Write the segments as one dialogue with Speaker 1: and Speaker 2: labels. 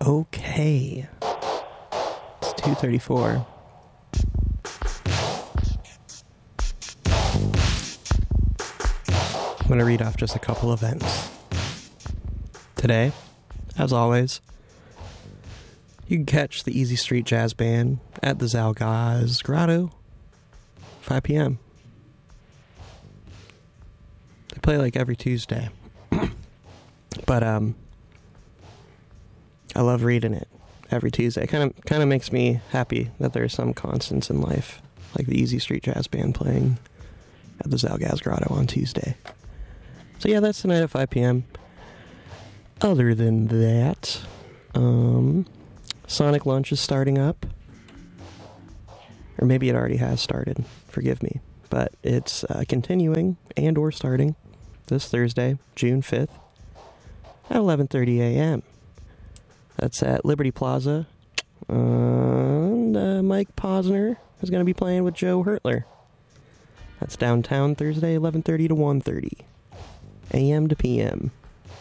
Speaker 1: Okay. It's 2:34. I'm going to read off just a couple events. Today, as always, you can catch the Easy Street Jazz Band at the Zalgaz Grotto, 5 p.m. They play like every Tuesday. But I love reading it every Tuesday. Kind of makes me happy that there's some constants in life, like the Easy Street Jazz Band playing at the Zalgaz Grotto on Tuesday. So yeah, that's tonight at 5 p.m. Other than that, Sonic Lunch is starting up. Or maybe it already has started. Forgive me. But it's continuing and or starting this Thursday, June 5th at 11:30 a.m. That's at Liberty Plaza. And Mike Posner is going to be playing with Joe Hurtler. That's downtown Thursday, 11:30 to 1:30 a.m. to p.m.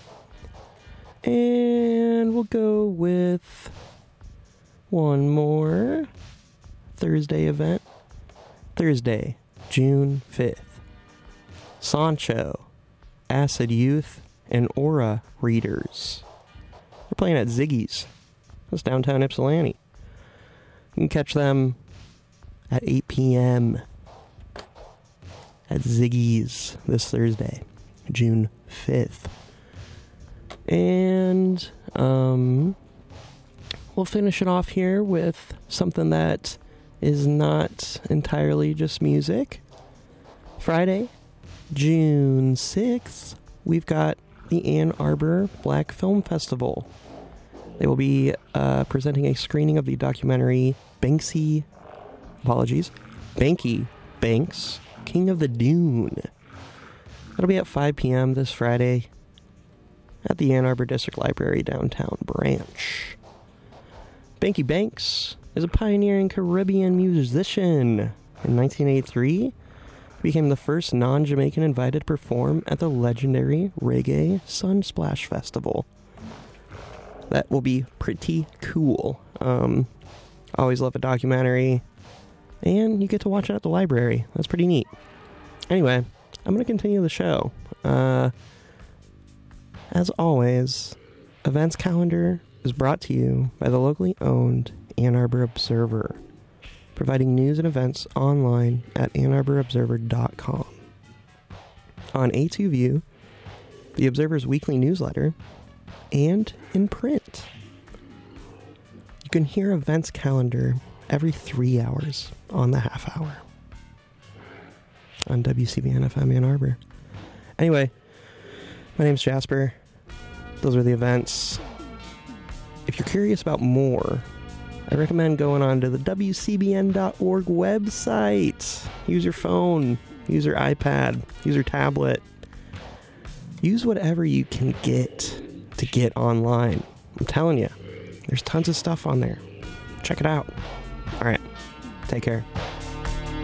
Speaker 1: And we'll go with one more Thursday event. Thursday, June 5th. Sancho, Acid Youth, and Aura Readers. They're playing at Ziggy's. That's downtown Ypsilanti. You can catch them at 8 p.m. at Ziggy's this Thursday, June 5th. And we'll finish it off here with something that is not entirely just music. Friday, June 6th, we've got the Ann Arbor Black Film Festival. They will be presenting a screening of the documentary Banky Banks, King of the Dune. That'll be at 5 p.m. this Friday at the Ann Arbor District Library downtown branch. Banky Banks is a pioneering Caribbean musician. In 1983, he became the first non-Jamaican invited to perform at the legendary Reggae Sunsplash Festival. That will be pretty cool. Always love a documentary, and you get to watch it at the library. That's pretty neat. Anyway, I'm going to continue the show. As always, events calendar is brought to you by the locally owned Ann Arbor Observer, providing news and events online at AnnArborObserver.com. On A2View, the Observer's weekly newsletter, and in print. You can hear events calendar every 3 hours on the half hour on WCBN FM Ann Arbor. Anyway, my name's Jasper. Those are the events. If you're curious about more, I recommend going on to the WCBN.org website. Use your phone, use your iPad, use your tablet. Use whatever you can get to get online. I'm telling you, there's tons of stuff on there. Check it out. All right, take care.